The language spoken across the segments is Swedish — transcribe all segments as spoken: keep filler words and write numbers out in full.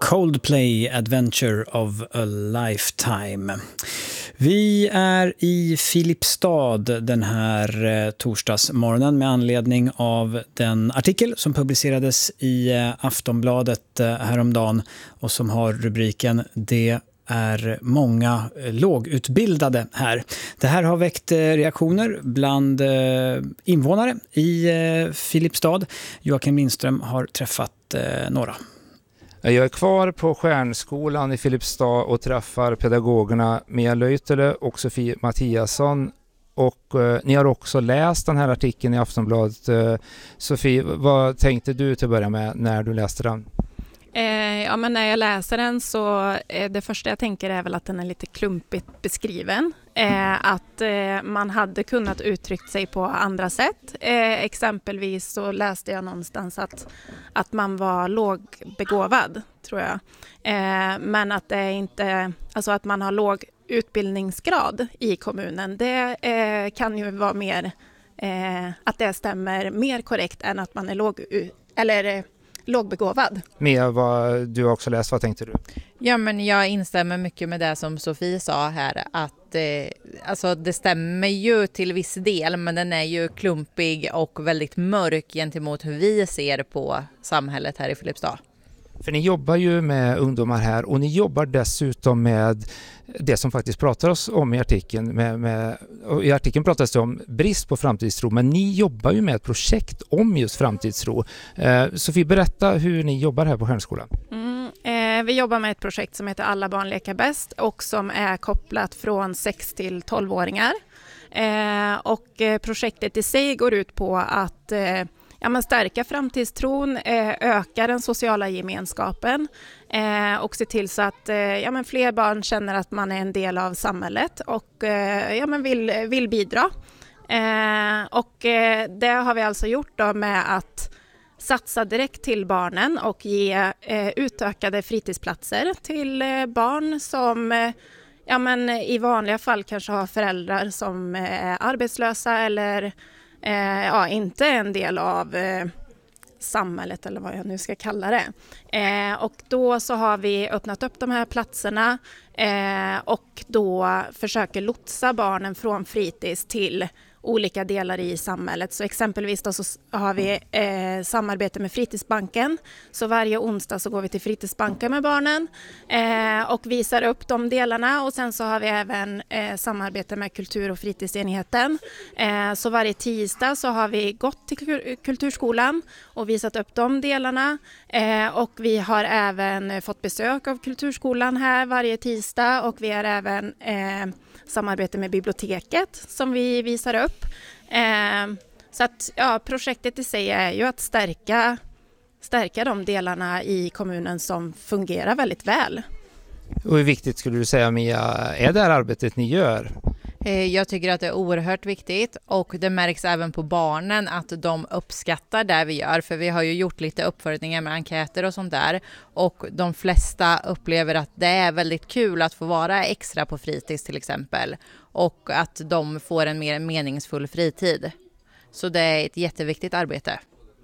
Coldplay, Adventure of a Lifetime. Vi är i Filipstad den här eh, torsdagsmorgonen med anledning av den artikel som publicerades i eh, Aftonbladet eh, häromdagen och som har rubriken "Det är många eh, lågutbildade här". Det här har väckt eh, reaktioner bland eh, invånare i eh, Filipstad. Joakim Lindström har träffat eh, några. Jag är kvar på Stjärnskolan i Filipstad och träffar pedagogerna Mia Löytele och Sofie Mattiasson. Och eh, ni har också läst den här artikeln i Aftonbladet. Eh, Sofie, vad tänkte du till att börja med när du läste den? Eh, ja, men när jag läser den så eh, det första jag tänker är väl att den är lite klumpigt beskriven. Eh, att eh, man hade kunnat uttryckt sig på andra sätt. Eh, exempelvis så läste jag någonstans att, att man var lågbegåvad, tror jag. Eh, men att det inte, alltså att man har låg utbildningsgrad i kommunen, det eh, kan ju vara mer, eh, att det stämmer mer korrekt än att man är låg, eller eh, lågbegåvad. Mia, vad, du har också läst, vad tänkte du? Ja, men jag instämmer mycket med det som Sofie sa här, att eh, alltså det stämmer ju till viss del, men den är ju klumpig och väldigt mörk gentemot hur vi ser på samhället här i Filipstad. För ni jobbar ju med ungdomar här och ni jobbar dessutom med det som faktiskt pratas om i artikeln. Med, med, och i artikeln pratas det om brist på framtidstro, men ni jobbar ju med ett projekt om just framtidstro. Eh, Sofie, berätta hur ni jobbar här på Stjärnskolan. Mm, eh, vi jobbar med ett projekt som heter Alla barn leka bäst och som är kopplat från sex till tolv-åringar. Eh, och eh, projektet i sig går ut på att eh, Ja, men stärka framtidstron, eh, öka den sociala gemenskapen eh, och se till så att eh, ja, men fler barn känner att man är en del av samhället och eh, ja, men vill, vill bidra. Eh, och eh, det har vi alltså gjort då med att satsa direkt till barnen och ge eh, utökade fritidsplatser till eh, barn som eh, ja, men i vanliga fall kanske har föräldrar som är arbetslösa eller Eh, ja, inte en del av eh, samhället eller vad jag nu ska kalla det. Eh, och då så har vi öppnat upp de här platserna eh, och då försöker lotsa barnen från fritids till olika delar i samhället. Så exempelvis då så har vi eh, samarbete med Fritidsbanken. Så varje onsdag så går vi till Fritidsbanken med barnen eh, och visar upp de delarna. Och sen så har vi även eh, samarbete med kultur- och fritidsenheten. Eh, så varje tisdag så har vi gått till kulturskolan och visat upp de delarna. Eh, och vi har även fått besök av kulturskolan här varje tisdag och vi har även eh, samarbete med biblioteket som vi visar upp. Eh, så att ja, projektet i sig är ju att stärka, stärka de delarna i kommunen som fungerar väldigt väl. Och hur viktigt skulle du säga, Mia, är det här arbetet ni gör? Jag tycker att det är oerhört viktigt och det märks även på barnen att de uppskattar det vi gör. För vi har ju gjort lite uppföljningar med enkäter och sånt där och de flesta upplever att det är väldigt kul att få vara extra på fritids till exempel och att de får en mer meningsfull fritid. Så det är ett jätteviktigt arbete.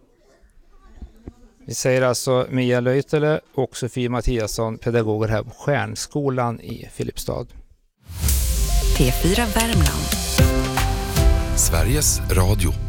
Vi säger alltså Mia Löytele och Sofie Mattiasson, pedagoger här på Stjärnskolan i Filipstad. P fyra Värmland. Sveriges Radio.